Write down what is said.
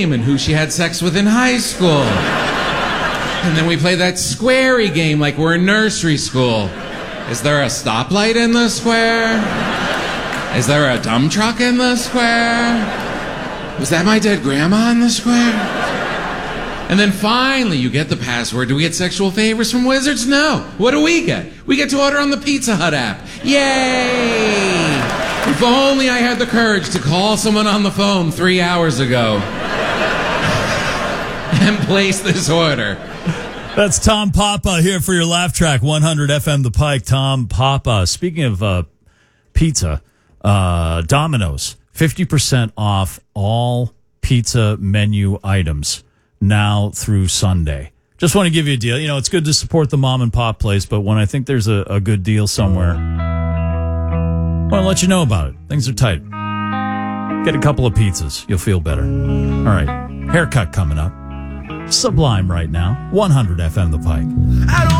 game and who she had sex with in high school. And then we play that squarey game like we're in nursery school. Is there a stoplight in the square? Is there a dump truck in the square? Was that my dead grandma in the square? And then finally, you get the password. Do we get sexual favors from wizards? No. What do we get? We get to order on the Pizza Hut app. Yay! If only I had the courage to call someone on the phone 3 hours ago and place this order. That's Tom Papa here for your laugh track, 100 FM The Pike. Tom Papa. Speaking of pizza, Domino's, 50% off all pizza menu items now through Sunday. Just want to give you a deal. You know, it's good to support the mom and pop place, but when I think there's a good deal somewhere, I want to let you know about it. Things are tight. Get a couple of pizzas. You'll feel better. All right. Haircut coming up. Sublime right now. 100 FM The Pike.